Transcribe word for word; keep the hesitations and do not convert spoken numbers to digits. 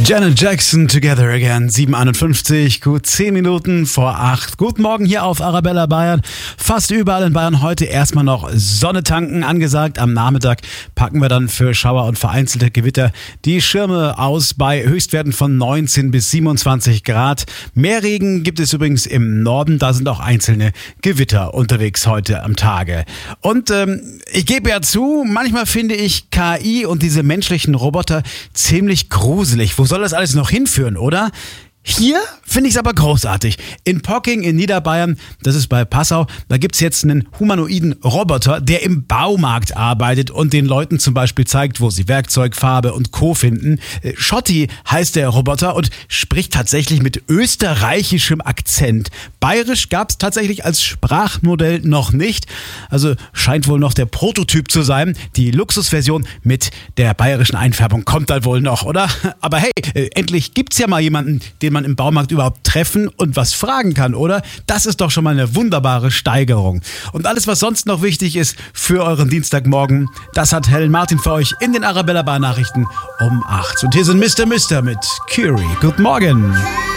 Janet Jackson, Together Again, sieben Uhr einundfünfzig, gut zehn Minuten vor acht. Guten Morgen hier auf Arabella Bayern. Fast überall in Bayern heute erstmal noch Sonne tanken angesagt. Am Nachmittag packen wir dann für Schauer und vereinzelte Gewitter die Schirme aus bei Höchstwerten von neunzehn bis siebenundzwanzig Grad. Mehr Regen gibt es übrigens im Norden, da sind auch einzelne Gewitter unterwegs heute am Tage. Und ähm, ich gebe ja zu, manchmal finde ich K I und diese menschlichen Roboter ziemlich gruselig. Wo soll das alles noch hinführen, oder? Hier finde ich es aber großartig. In Pocking in Niederbayern, das ist bei Passau, da gibt es jetzt einen humanoiden Roboter, der im Baumarkt arbeitet und den Leuten zum Beispiel zeigt, wo sie Werkzeug, Farbe und Co. finden. Schotti heißt der Roboter und spricht tatsächlich mit österreichischem Akzent. Bayerisch gab es tatsächlich als Sprachmodell noch nicht. Also scheint wohl noch der Prototyp zu sein. Die Luxusversion mit der bayerischen Einfärbung kommt dann wohl noch, oder? Aber hey, endlich gibt's ja mal jemanden, den man im Baumarkt überhaupt treffen und was fragen kann, oder? Das ist doch schon mal eine wunderbare Steigerung. Und alles, was sonst noch wichtig ist für euren Dienstagmorgen, das hat Helen Martin für euch in den Arabella Bar Nachrichten um acht. Und hier sind Mister Mister mit Curie. Guten Morgen.